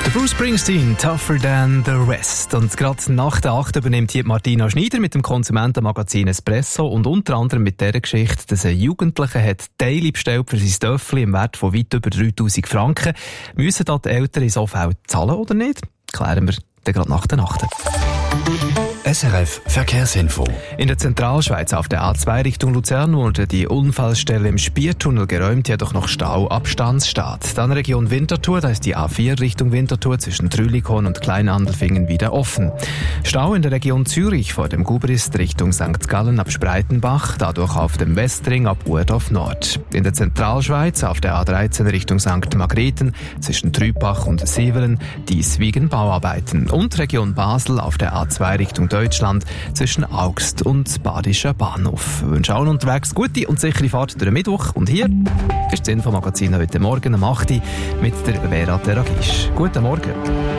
Der Bruce Springsteen, «Tougher Than the Rest». Und gerade nach der 8 übernimmt hier Martina Schneider mit dem Konsumentenmagazin Espresso und unter anderem mit der Geschichte, dass ein Jugendlicher hat Teile bestellt für sein Töffel im Wert von weit über 3000 Franken. Müssen da die Eltern in so Fällen zahlen oder nicht? Klären wir dann gerade nach der Nacht. SRF Verkehrsinfo. In der Zentralschweiz auf der A2 Richtung Luzern wurde die Unfallstelle im Spiertunnel geräumt, jedoch noch Stau ab Stanzstadt. Dann Region Winterthur, da ist die A4 Richtung Winterthur zwischen Trülikorn und Kleinandelfingen wieder offen. Stau in der Region Zürich vor dem Gubrist Richtung St. Gallen ab Spreitenbach, dadurch auf dem Westring ab Urdorf Nord. In der Zentralschweiz auf der A13 Richtung St. Margrethen zwischen Trübach und Siveren, dies wegen Bauarbeiten. Und Region Basel auf der A2 Richtung Deutschland zwischen Augst und Badischer Bahnhof. Wir wünschen allen unterwegs gute und sichere Fahrt durch den Mittwoch. Und hier ist das Infomagazin heute Morgen um 8 Uhr mit der Vera Teragisch. Guten Morgen.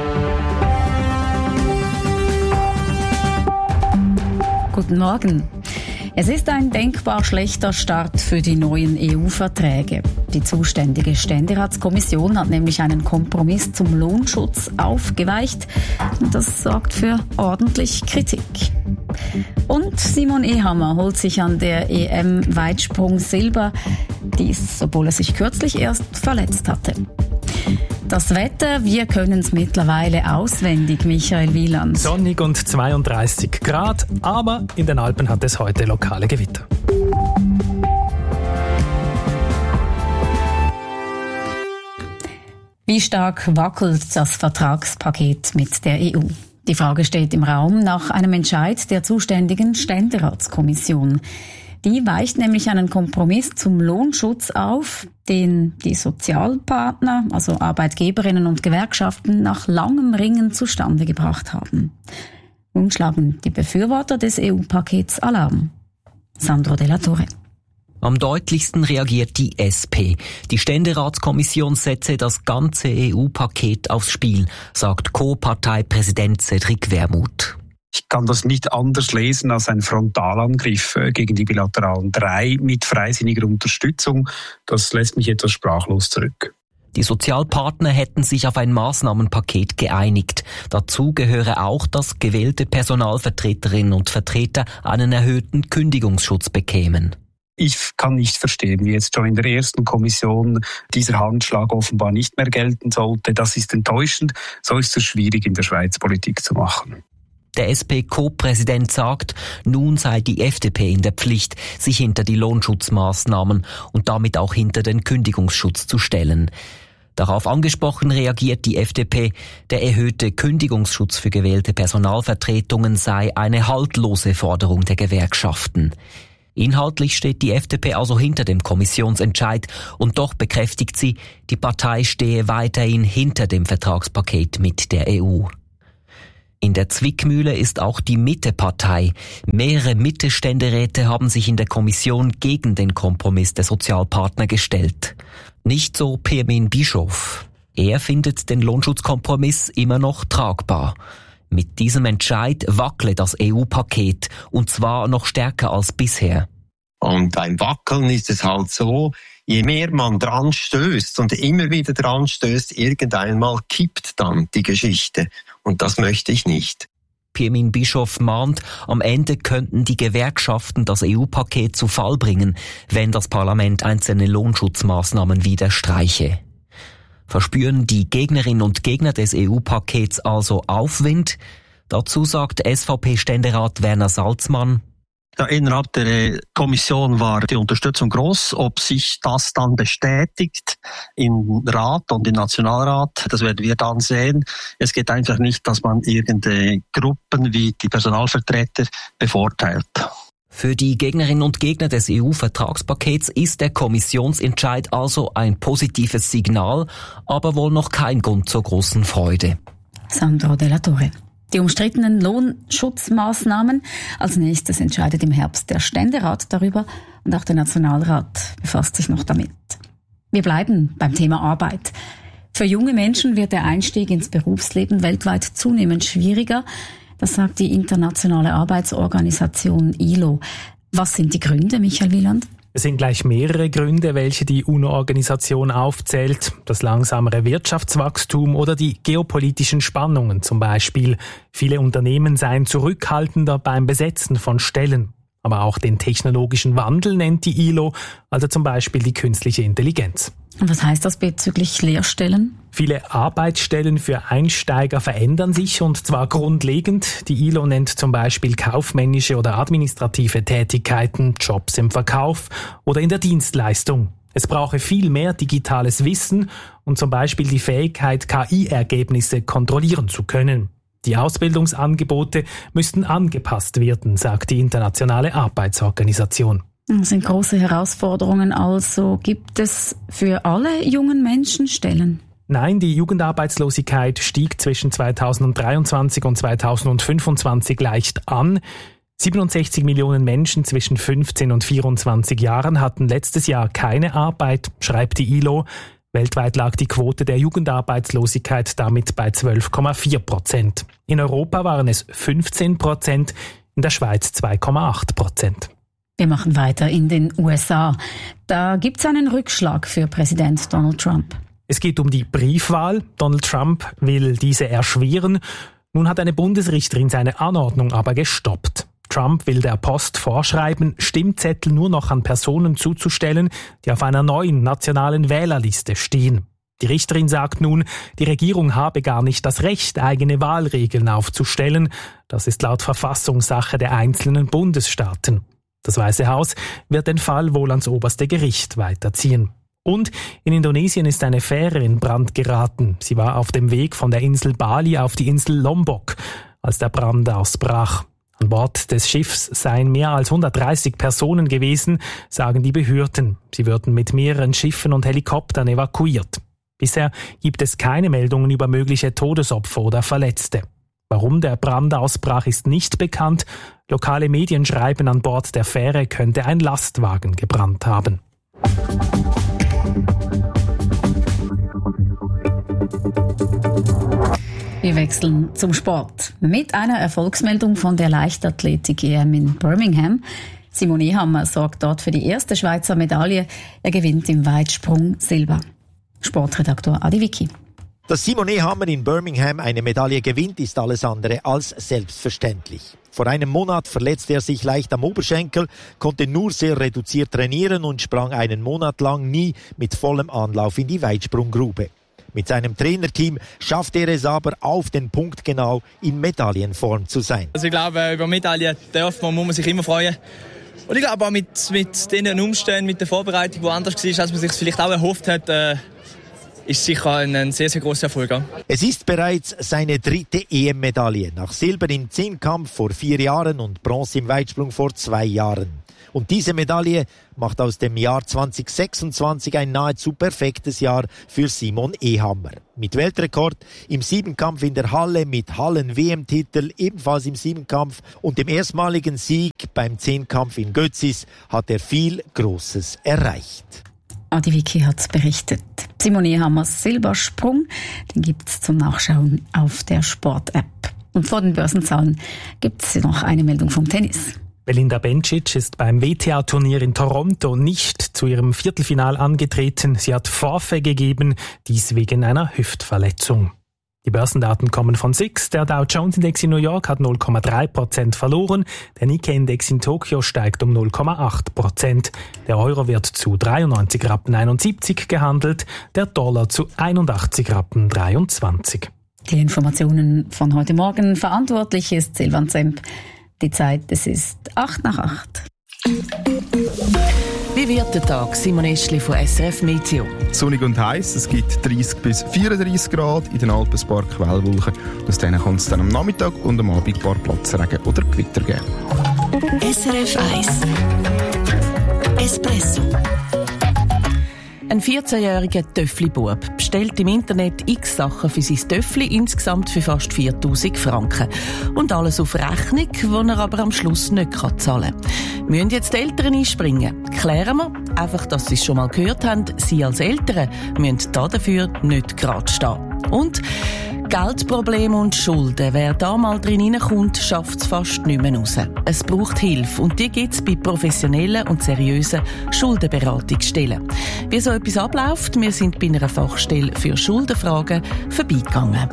Guten Morgen. Es ist ein denkbar schlechter Start für die neuen EU-Verträge. Die zuständige Ständeratskommission hat nämlich einen Kompromiss zum Lohnschutz aufgeweicht. Das sorgt für ordentlich Kritik. Und Simon Ehammer holt sich an der EM Weitsprung Silber. Dies, obwohl er sich kürzlich erst verletzt hatte. Das Wetter, wir können es mittlerweile auswendig, Michael Wieland. Sonnig und 32 Grad, aber in den Alpen hat es heute lokale Gewitter. Wie stark wackelt das Vertragspaket mit der EU? Die Frage steht im Raum nach einem Entscheid der zuständigen Ständeratskommission. Die weicht nämlich einen Kompromiss zum Lohnschutz auf, den die Sozialpartner, also Arbeitgeberinnen und Gewerkschaften, nach langem Ringen zustande gebracht haben. Nun schlagen die Befürworter des EU-Pakets Alarm. Sandro Della Torre. Am deutlichsten reagiert die SP. Die Ständeratskommission setze das ganze EU-Paket aufs Spiel, sagt Co-Parteipräsident Cedric Wermuth. Ich kann das nicht anders lesen als ein Frontalangriff gegen die bilateralen 3 mit freisinniger Unterstützung. Das lässt mich etwas sprachlos zurück. Die Sozialpartner hätten sich auf ein Maßnahmenpaket geeinigt. Dazu gehöre auch, dass gewählte Personalvertreterinnen und Vertreter einen erhöhten Kündigungsschutz bekämen. Ich kann nicht verstehen, wie jetzt schon in der ersten Kommission dieser Handschlag offenbar nicht mehr gelten sollte. Das ist enttäuschend. So ist es schwierig, in der Schweiz Politik zu machen. Der SP-Co-Präsident sagt, nun sei die FDP in der Pflicht, sich hinter die Lohnschutzmaßnahmen und damit auch hinter den Kündigungsschutz zu stellen. Darauf angesprochen reagiert die FDP, der erhöhte Kündigungsschutz für gewählte Personalvertretungen sei eine haltlose Forderung der Gewerkschaften. Inhaltlich steht die FDP also hinter dem Kommissionsentscheid und doch bekräftigt sie, die Partei stehe weiterhin hinter dem Vertragspaket mit der EU. In der Zwickmühle ist auch die Mitte-Partei. Mehrere Mitte-Ständeräte haben sich in der Kommission gegen den Kompromiss der Sozialpartner gestellt. Nicht so Pirmin Bischof. Er findet den Lohnschutzkompromiss immer noch tragbar. Mit diesem Entscheid wackle das EU-Paket, und zwar noch stärker als bisher. Und beim Wackeln ist es halt so, je mehr man dran stößt und immer wieder dran stößt, irgendeinmal kippt dann die Geschichte. Und das möchte ich nicht. Pirmin Bischof mahnt, am Ende könnten die Gewerkschaften das EU-Paket zu Fall bringen, wenn das Parlament einzelne Lohnschutzmaßnahmen wieder streiche. Verspüren die Gegnerinnen und Gegner des EU-Pakets also Aufwind? Dazu sagt SVP-Ständerat Werner Salzmann: Ja, innerhalb der Kommission war die Unterstützung groß. Ob sich das dann bestätigt im Rat und im Nationalrat, das werden wir dann sehen. Es geht einfach nicht, dass man irgendeine Gruppen wie die Personalvertreter bevorteilt. Für die Gegnerinnen und Gegner des EU-Vertragspakets ist der Kommissionsentscheid also ein positives Signal, aber wohl noch kein Grund zur großen Freude. Sandro Della Torre. Die umstrittenen Lohnschutzmaßnahmen. Als nächstes entscheidet im Herbst der Ständerat darüber und auch der Nationalrat befasst sich noch damit. Wir bleiben beim Thema Arbeit. Für junge Menschen wird der Einstieg ins Berufsleben weltweit zunehmend schwieriger. Das sagt die internationale Arbeitsorganisation ILO. Was sind die Gründe, Michael Wieland? Es sind gleich mehrere Gründe, welche die UNO-Organisation aufzählt. Das langsamere Wirtschaftswachstum oder die geopolitischen Spannungen zum Beispiel. Viele Unternehmen seien zurückhaltender beim Besetzen von Stellen. Aber auch den technologischen Wandel nennt die ILO, also zum Beispiel die künstliche Intelligenz. Und was heißt das bezüglich Lehrstellen? Viele Arbeitsstellen für Einsteiger verändern sich und zwar grundlegend. Die ILO nennt zum Beispiel kaufmännische oder administrative Tätigkeiten, Jobs im Verkauf oder in der Dienstleistung. Es brauche viel mehr digitales Wissen und zum Beispiel die Fähigkeit, KI-Ergebnisse kontrollieren zu können. Die Ausbildungsangebote müssten angepasst werden, sagt die Internationale Arbeitsorganisation. Das sind große Herausforderungen. Also gibt es für alle jungen Menschen Stellen? Nein, die Jugendarbeitslosigkeit stieg zwischen 2023 und 2025 leicht an. 67 Millionen Menschen zwischen 15 und 24 Jahren hatten letztes Jahr keine Arbeit, schreibt die ILO. Weltweit lag die Quote der Jugendarbeitslosigkeit damit bei 12,4%. In Europa waren es 15%, in der Schweiz 2,8%. Wir machen weiter in den USA. Da gibt es einen Rückschlag für Präsident Donald Trump. Es geht um die Briefwahl. Donald Trump will diese erschweren. Nun hat eine Bundesrichterin seine Anordnung aber gestoppt. Trump will der Post vorschreiben, Stimmzettel nur noch an Personen zuzustellen, die auf einer neuen nationalen Wählerliste stehen. Die Richterin sagt nun, die Regierung habe gar nicht das Recht, eigene Wahlregeln aufzustellen. Das ist laut Verfassung Sache der einzelnen Bundesstaaten. Das Weiße Haus wird den Fall wohl ans oberste Gericht weiterziehen. Und in Indonesien ist eine Fähre in Brand geraten. Sie war auf dem Weg von der Insel Bali auf die Insel Lombok, als der Brand ausbrach. An Bord des Schiffs seien mehr als 130 Personen gewesen, sagen die Behörden. Sie würden mit mehreren Schiffen und Helikoptern evakuiert. Bisher gibt es keine Meldungen über mögliche Todesopfer oder Verletzte. Warum der Brand ausbrach, ist nicht bekannt. Lokale Medien schreiben, an Bord der Fähre könnte ein Lastwagen gebrannt haben. Wir wechseln zum Sport. Mit einer Erfolgsmeldung von der Leichtathletik-EM in Birmingham. Simon Ehammer sorgt dort für die erste Schweizer Medaille. Er gewinnt im Weitsprung Silber. Sportredaktor Adi Vicky. Dass Simon Ehammer in Birmingham eine Medaille gewinnt, ist alles andere als selbstverständlich. Vor einem Monat verletzte er sich leicht am Oberschenkel, konnte nur sehr reduziert trainieren und sprang einen Monat lang nie mit vollem Anlauf in die Weitsprunggrube. Mit seinem Trainerteam schafft er es aber, auf den Punkt genau in Medaillenform zu sein. Also ich glaube, über Medaillen muss man sich immer freuen. Und ich glaube auch mit den Umständen, mit der Vorbereitung, die anders war, als man sich vielleicht auch erhofft hat, ist sicher ein sehr, sehr grosser Erfolg. Es ist bereits seine 3. EM-Medaille. Nach Silber im Zehnkampf vor 4 Jahren und Bronze im Weitsprung vor 2 Jahren. Und diese Medaille macht aus dem Jahr 2026 ein nahezu perfektes Jahr für Simon Ehammer. Mit Weltrekord im Siebenkampf in der Halle, mit Hallen-WM-Titel ebenfalls im Siebenkampf und dem erstmaligen Sieg beim Zehnkampf in Götzis hat er viel Großes erreicht. Adi Vicky hat berichtet. Simon Ehammers Silbersprung, den gibt's zum Nachschauen auf der Sport-App. Und vor den Börsenzahlen gibt's noch eine Meldung vom Tennis. Belinda Bencic ist beim WTA-Turnier in Toronto nicht zu ihrem Viertelfinal angetreten. Sie hat Forfait gegeben, dies wegen einer Hüftverletzung. Die Börsendaten kommen von SIX. Der Dow Jones Index in New York hat 0,3% verloren. Der Nikkei-Index in Tokio steigt um 0,8%. Der Euro wird zu 93,71 Rappen gehandelt, der Dollar zu 81,23 Rappen. Die Informationen von heute Morgen. Verantwortlich ist Silvan Zemp. Die Zeit, es ist 8:08. Wie wird der Tag? Simon Eschli von SRF Meteo. Sonnig und heiß, es gibt 30 bis 34 Grad, in den Alpen ein paar Quellwolken. Aus denen kann es dann am Nachmittag und am Abend ein paar Platzregen oder Gewitter geben. SRF 1 Espresso. Ein 14-jähriger Töffli-Bub bestellt im Internet x Sachen für sein Töffli, insgesamt für fast 4'000 Franken. Und alles auf Rechnung, die er aber am Schluss nicht zahlen kann. Müssen jetzt die Eltern einspringen? Klären wir, einfach, dass sie es schon mal gehört haben, sie als Eltern müssen dafür nicht gerade stehen. Und Geldprobleme und Schulden. Wer da mal drin hineinkommt, schafft es fast nicht mehr raus. Es braucht Hilfe und die gibt es bei professionellen und seriösen Schuldenberatungsstellen. Wie so etwas abläuft, wir sind bei einer Fachstelle für Schuldenfragen vorbeigegangen.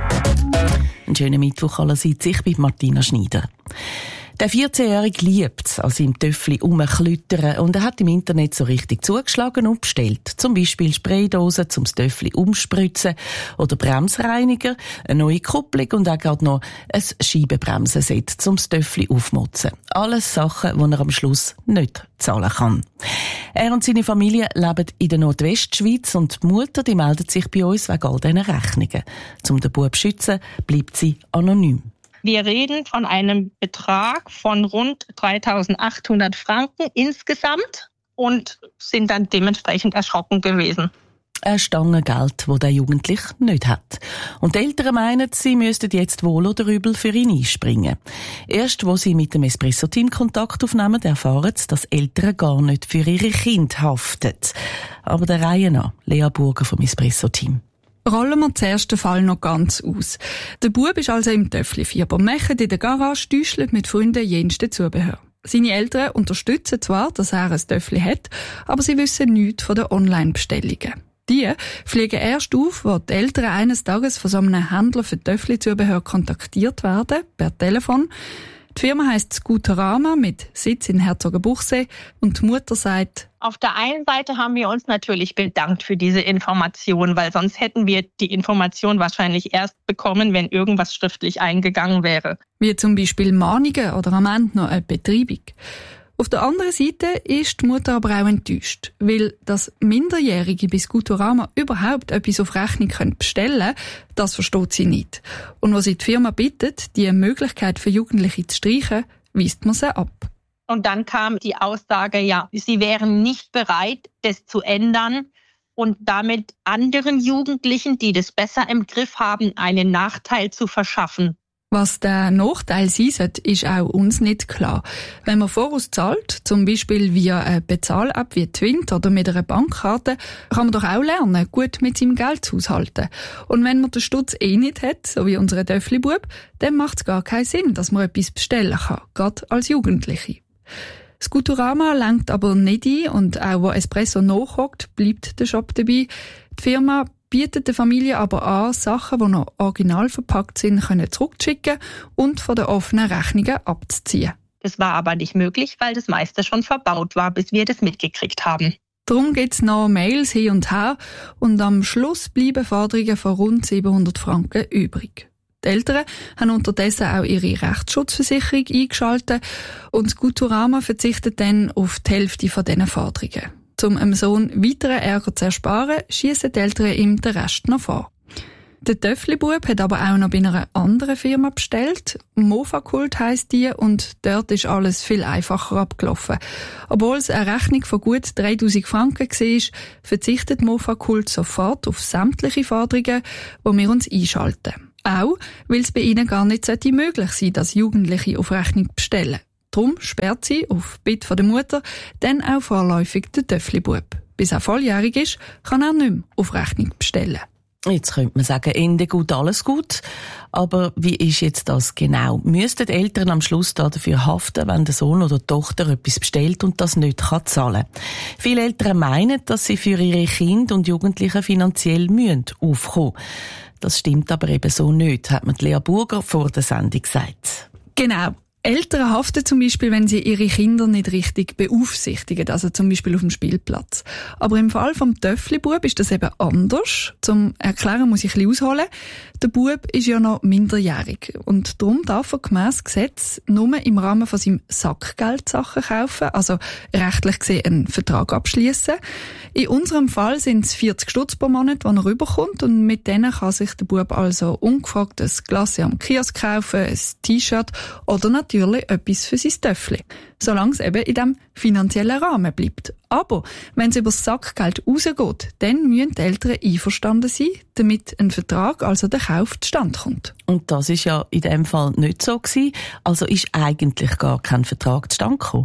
Einen schönen Mittwoch allerseits, ich bin Martina Schneider. Der 14-Jährige liebt es, an seinem Töffli rumklüttern und er hat im Internet so richtig zugeschlagen und bestellt. Zum Beispiel Spraydosen zum Töffli umspritzen oder Bremsreiniger, eine neue Kupplung und auch gerade noch ein Scheibenbremsenset zum Töffli aufmotzen. Alles Sachen, die er am Schluss nicht zahlen kann. Er und seine Familie leben in der Nordwestschweiz und die Mutter die meldet sich bei uns wegen all diesen Rechnungen. Um den Bub zu schützen, bleibt sie anonym. Wir reden von einem Betrag von rund 3.800 Franken insgesamt und sind dann dementsprechend erschrocken gewesen. Eine Stange Geld, das der Jugendliche nicht hat. Und die Eltern meinen, sie müssten jetzt wohl oder übel für ihn einspringen. Erst, wo sie mit dem Espresso-Team Kontakt aufnehmen, erfahren sie, dass Eltern gar nicht für ihre Kinder haften. Aber der Reihe nach, Lea Burger vom Espresso-Team. Rollen wir zuerst den Fall noch ganz aus. Der Bub ist also im Töffli-Fieber, mächert in der Garage, täuschelt mit Freunden jenste Zubehör. Seine Eltern unterstützen zwar, dass er ein Töffli hat, aber sie wissen nichts von den Online-Bestellungen. Die fliegen erst auf, wo die Eltern eines Tages von so einem Händler für Töffli-Zubehör kontaktiert werden, per Telefon. Die Firma heisst Scooterama mit Sitz in Herzogenbuchsee und die Mutter sagt: Auf der einen Seite haben wir uns natürlich bedankt für diese Information, weil sonst hätten wir die Information wahrscheinlich erst bekommen, wenn irgendwas schriftlich eingegangen wäre. Wie zum Beispiel Mahnungen oder am Ende noch eine Betreibung. Auf der anderen Seite ist die Mutter aber auch enttäuscht, weil dass Minderjährige bei Scooterama überhaupt etwas auf Rechnung bestellen können, das versteht sie nicht. Und was sie die Firma bittet, die Möglichkeit für Jugendliche zu streichen, weist man sie ab. Und dann kam die Aussage, ja, sie wären nicht bereit, das zu ändern und damit anderen Jugendlichen, die das besser im Griff haben, einen Nachteil zu verschaffen. Was der Nachteil sein sollte, ist auch uns nicht klar. Wenn man voraus zahlt, zum Beispiel via eine Bezahl-App wie Twint oder mit einer Bankkarte, kann man doch auch lernen, gut mit seinem Geld zu haushalten. Und wenn man den Stutz nicht hat, so wie unser Töffli-Bub, dann macht es gar keinen Sinn, dass man etwas bestellen kann, gerade als Jugendliche. Scooterama lenkt aber nicht ein und auch wo Espresso nachhockt, bleibt der Shop dabei. Die Firma bietet der Familie aber an, Sachen, die noch original verpackt sind, zurückzuschicken und von den offenen Rechnungen abzuziehen. Das war aber nicht möglich, weil das meiste schon verbaut war, bis wir das mitgekriegt haben. Darum gibt's noch Mails hin und her und am Schluss bleiben Forderungen von rund 700 Franken übrig. Die Eltern haben unterdessen auch ihre Rechtsschutzversicherung eingeschaltet und Scooterama verzichtet dann auf die Hälfte von diesen Forderungen. Um einem Sohn weiteren Ärger zu ersparen, schiessen die Eltern ihm den Rest noch vor. Der Töffli-Bub hat aber auch noch bei einer anderen Firma bestellt. Mofakult heisst die und dort ist alles viel einfacher abgelaufen. Obwohl es eine Rechnung von gut 3'000 Franken war, verzichtet Mofakult sofort auf sämtliche Forderungen, die wir uns einschalten. Auch, weil es bei ihnen gar nicht möglich sein sollte, dass Jugendliche auf Rechnung bestellen. Darum sperrt sie, auf Bitte von der Mutter, dann auch vorläufig den Töffli-Bub. Bis er volljährig ist, kann er nicht mehr auf Rechnung bestellen. Jetzt könnte man sagen, Ende gut, alles gut. Aber wie ist jetzt das genau? Müssten die Eltern am Schluss dafür haften, wenn der Sohn oder die Tochter etwas bestellt und das nicht zahlen kann? Viele Eltern meinen, dass sie für ihre Kinder und Jugendlichen finanziell aufkommen müssen. Das stimmt aber eben so nicht, hat mir Lea Burger vor der Sendung gesagt. Genau. Eltern haften zum Beispiel, wenn sie ihre Kinder nicht richtig beaufsichtigen, also zum Beispiel auf dem Spielplatz. Aber im Fall vom Töffli-Bub ist das eben anders. Zum Erklären muss ich ein bisschen ausholen. Der Bub ist ja noch minderjährig und darum darf er gemäss Gesetz nur im Rahmen von seinem Sackgeld Sachen kaufen, also rechtlich gesehen einen Vertrag abschließen. In unserem Fall sind es 40 Stutz pro Monat, die er rüberkommt und mit denen kann sich der Bub also ungefragt ein Glas am Kiosk kaufen, ein T-Shirt oder natürlich etwas für sein Töffli. Solange es eben in diesem finanziellen Rahmen bleibt. Aber wenn es über das Sackgeld rausgeht, dann müssen die Eltern einverstanden sein, damit ein Vertrag, also der Kauf, zustande kommt. Und das ist ja in dem Fall nicht so gewesen. Also ist eigentlich gar kein Vertrag zustande gekommen.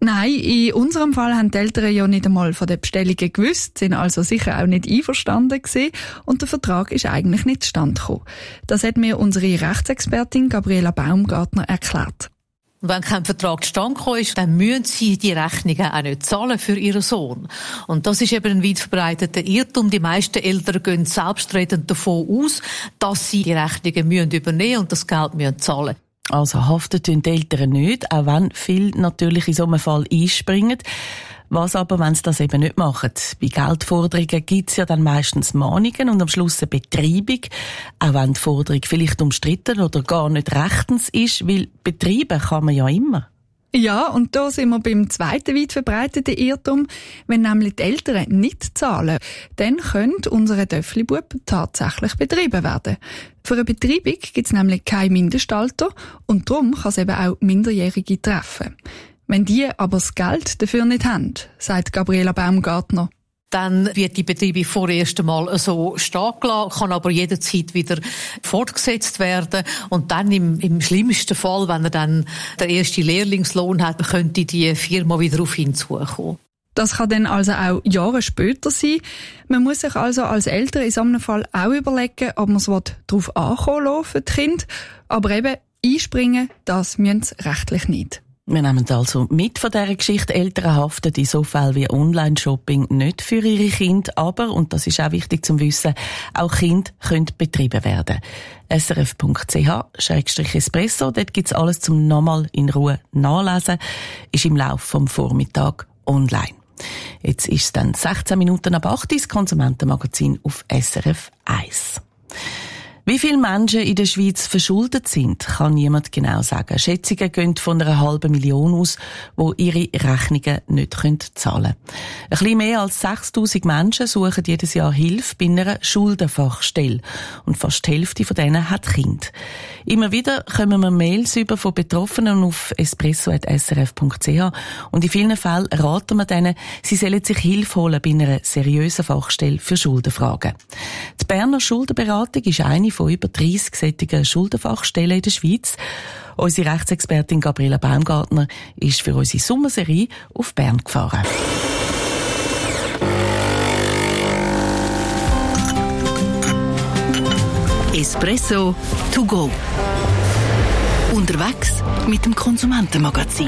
Nein, in unserem Fall haben die Eltern ja nicht einmal von den Bestellungen gewusst, sind also sicher auch nicht einverstanden gewesen und der Vertrag ist eigentlich nicht zustande gekommen. Das hat mir unsere Rechtsexpertin Gabriela Baumgartner erklärt. Wenn kein Vertrag zustande gekommen ist, dann müssen sie die Rechnungen auch nicht zahlen für ihren Sohn. Und das ist eben ein weit verbreiteter Irrtum. Die meisten Eltern gehen selbstredend davon aus, dass sie die Rechnungen übernehmen müssen und das Geld zahlen müssen. Also haften die Eltern nicht, auch wenn viele natürlich in so einem Fall einspringen. Was aber, wenn sie das eben nicht machen? Bei Geldforderungen gibt es ja dann meistens Mahnungen und am Schluss eine Betreibung, auch wenn die Forderung vielleicht umstritten oder gar nicht rechtens ist, weil betreiben kann man ja immer. Ja, und da sind wir beim zweiten weit verbreiteten Irrtum. Wenn nämlich die Eltern nicht zahlen, dann könnte unser Töfflibub tatsächlich betrieben werden. Für eine Betreibung gibt es nämlich kein Mindestalter und darum kann es eben auch Minderjährige treffen. Wenn die aber das Geld dafür nicht haben, sagt Gabriela Baumgartner. Dann wird die Betreibung vorerst einmal so stehen gelassen, kann aber jederzeit wieder fortgesetzt werden. Und dann im schlimmsten Fall, wenn er dann den ersten Lehrlingslohn hat, könnte die Firma wieder auf ihn zukommen. Das kann dann also auch Jahre später sein. Man muss sich also als Eltern in so einem Fall auch überlegen, ob man es darauf ankommen lassen für die Kinder. Aber eben einspringen, das müssen sie rechtlich nicht. Wir nehmen also mit von dieser Geschichte. Eltern haften in so Fällen wie Online-Shopping nicht für ihre Kinder, aber, und das ist auch wichtig zu wissen, auch Kinder können betrieben werden. srf.ch/espresso, dort gibt's alles zum nochmal in Ruhe nachlesen, ist im Laufe vom Vormittag online. Jetzt ist es dann 16 Minuten ab 8 Uhr, das Konsumentenmagazin auf SRF 1. Wie viele Menschen in der Schweiz verschuldet sind, kann niemand genau sagen. Schätzungen gehen von 500.000 aus, die ihre Rechnungen nicht zahlen können. Ein bisschen mehr als 6'000 Menschen suchen jedes Jahr Hilfe bei einer Schuldenfachstelle. Und fast die Hälfte von denen hat Kinder. Immer wieder kommen wir Mails über von Betroffenen auf espresso@srf.ch und in vielen Fällen raten wir denen, sie sollen sich Hilfe holen bei einer seriösen Fachstelle für Schuldenfragen. Die Berner Schuldenberatung ist eine von über 30 solchen Schuldenfachstellen in der Schweiz. Unsere Rechtsexpertin Gabriela Baumgartner ist für unsere Sommerserie auf Bern gefahren. Espresso to go. Unterwegs mit dem Konsumentenmagazin.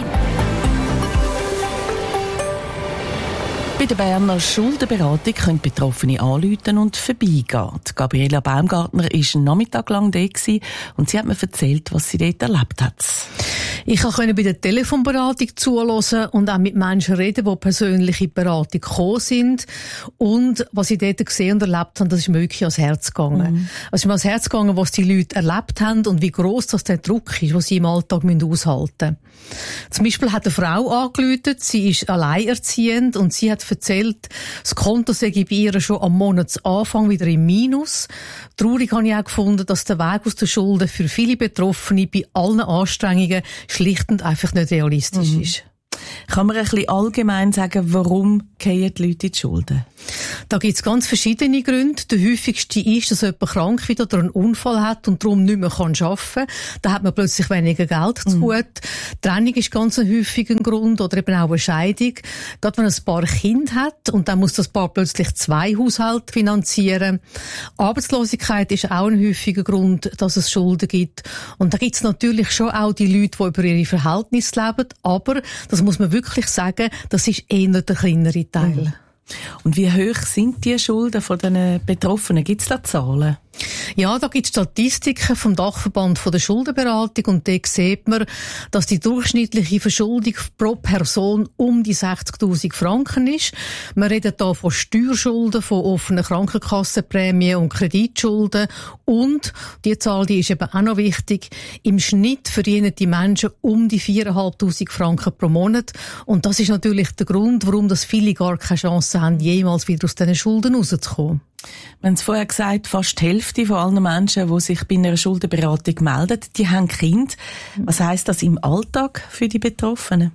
Bei der Berner Schuldenberatung können Betroffene anrufen und vorbeigehen. Gabriela Baumgartner war einen Nachmittag lang da und sie hat mir erzählt, was sie dort erlebt hat. Ich konnte bei der Telefonberatung zuhören und auch mit Menschen reden, die persönlich in die Beratung gekommen sind. Und was ich dort gesehen und erlebt habe, das ist mir wirklich ans Herz gegangen. Es ist mir ans Herz gegangen, was die Leute erlebt haben und wie gross das der Druck ist, den sie im Alltag aushalten müssen. Zum Beispiel hat eine Frau angerufen, sie ist alleinerziehend und sie hat erzählt, das Konto sei bei ihr schon am Monatsanfang wieder im Minus. Traurig habe ich auch gefunden, dass der Weg aus den Schulden für viele Betroffene bei allen Anstrengungen schlicht und einfach nicht realistisch ist. Kann man ein bisschen allgemein sagen, warum fallen die Leute in die Schulden? Da gibt es ganz verschiedene Gründe. Der häufigste ist, dass jemand krank wird oder einen Unfall hat und darum nicht mehr arbeiten kann. Da hat man plötzlich weniger Geld zu gut. Trennung ist ganz ein häufiger Grund oder eben auch eine Scheidung. Gerade wenn ein Paar Kind hat und dann muss das Paar plötzlich 2 Haushalte finanzieren. Arbeitslosigkeit ist auch ein häufiger Grund, dass es Schulden gibt. Und da gibt es natürlich schon auch die Leute, die über ihre Verhältnisse leben, aber das muss man wirklich sagen, das ist eher der kleinere Teil. Und wie hoch sind die Schulden von den Betroffenen? Gibt es da Zahlen? Ja, da gibt es Statistiken vom Dachverband von der Schuldenberatung und da sieht man, dass die durchschnittliche Verschuldung pro Person um die 60'000 Franken ist. Wir reden hier von Steuerschulden, von offenen Krankenkassenprämien und Kreditschulden und die Zahl, die ist eben auch noch wichtig, im Schnitt verdienen die Menschen um die 4'500 Franken pro Monat und das ist natürlich der Grund, warum das viele gar keine Chance haben, jemals wieder aus diesen Schulden rauszukommen. Wir haben es vorher gesagt, fast die Hälfte von allen Menschen, die sich bei einer Schuldenberatung melden, die haben Kinder. Was heisst das im Alltag für die Betroffenen?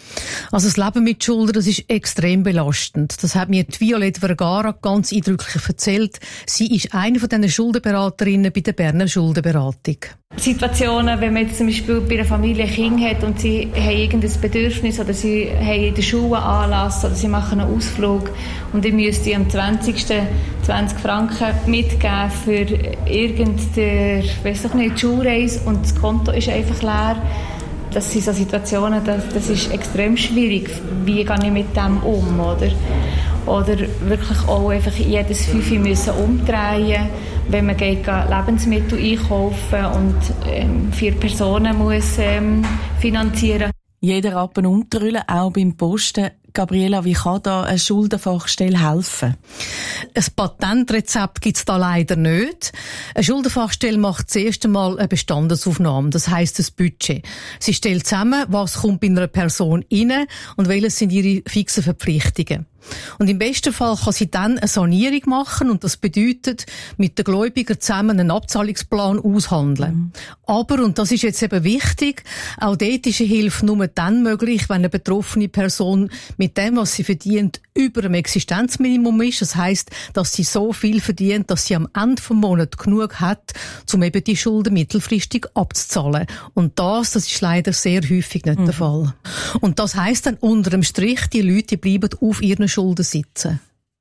Also das Leben mit Schulden, das ist extrem belastend. Das hat mir die Violette Vergara ganz eindrücklich erzählt. Sie ist eine von diesen Schuldenberaterinnen bei der Berner Schuldenberatung. Situationen, wenn man jetzt zum Beispiel bei einer Familie ein Kind hat und sie haben irgendein Bedürfnis oder sie haben in der Schule einen Anlass oder sie machen einen Ausflug und ich müsste am 20. 20 Franken mitgeben für irgendeine, Schulreise und das Konto ist einfach leer. Das sind so Situationen, das ist extrem schwierig. Wie gehe ich mit dem um, oder? Oder wirklich auch einfach jedes 5 müssen umdrehen, wenn man geht Lebensmittel einkaufen und 4 Personen muss finanzieren. Jeder Rappen umtrüllen, auch beim Posten. Gabriela, wie kann da eine Schuldenfachstelle helfen? Ein Patentrezept gibt's da leider nicht. Eine Schuldenfachstelle macht zuerst einmal eine Bestandesaufnahme, das heisst das Budget. Sie stellt zusammen, was kommt bei einer Person rein und welches sind ihre fixen Verpflichtungen. Und im besten Fall kann sie dann eine Sanierung machen und das bedeutet, mit den Gläubigern zusammen einen Abzahlungsplan aushandeln. Aber, und das ist jetzt eben wichtig, auch dort ist eine Hilfe nur dann möglich, wenn eine betroffene Person mit dem, was sie verdient, über dem Existenzminimum ist. Das heisst, dass sie so viel verdient, dass sie am Ende des Monats genug hat, um eben die Schulden mittelfristig abzuzahlen. Und das ist leider sehr häufig nicht der Fall. Und das heisst dann unter dem Strich, die Leute bleiben auf ihren Schulden sitzen.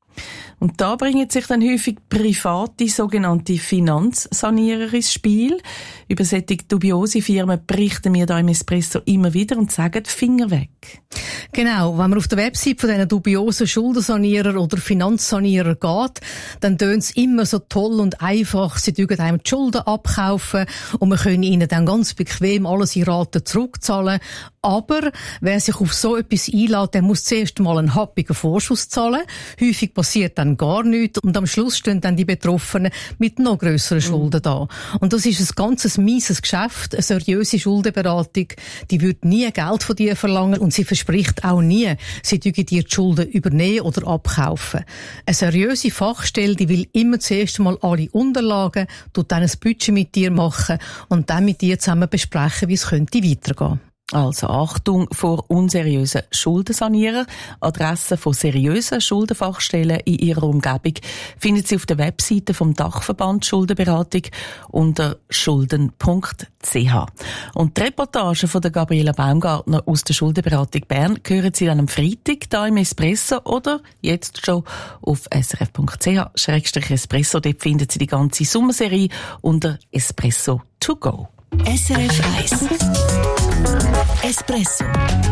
Und da bringen sich dann häufig private, sogenannte Finanzsanierer ins Spiel. Über solche dubiose Firmen berichten wir da im Espresso immer wieder und sagen, Finger weg. Genau, wenn man auf der Website von diesen dubiosen Schuldensanierer oder Finanzsanierer geht, dann tönt es immer so toll und einfach. Sie dürfen einem die Schulden abkaufen und man können ihnen dann ganz bequem alles in Raten zurückzahlen. Aber wer sich auf so etwas einlässt, der muss zuerst mal einen happigen Vorschuss zahlen. Häufig passiert dann gar nichts und am Schluss stehen dann die Betroffenen mit noch grösseren Schulden da. Und das ist ein ganzes mieses Geschäft. Eine seriöse Schuldenberatung, die würde nie Geld von dir verlangen und sie verspricht auch nie, sie dürfen dir die Schulden übernehmen oder abkaufen. Eine seriöse Fachstelle, die will immer zuerst mal alle Unterlagen, tut dann ein Budget mit dir machen und dann mit dir zusammen besprechen, wie es könnte weitergehen. Also Achtung vor unseriösen Schuldensanierer. Adressen von seriösen Schuldenfachstellen in Ihrer Umgebung finden Sie auf der Webseite vom Dachverband Schuldenberatung unter schulden.ch. Und die Reportage von der Gabriela Baumgartner aus der Schuldenberatung Bern hören Sie dann am Freitag hier im Espresso oder jetzt schon auf srf.ch/espresso. Dort finden Sie die ganze Sommerserie unter Espresso to go. SRF 1 Espresso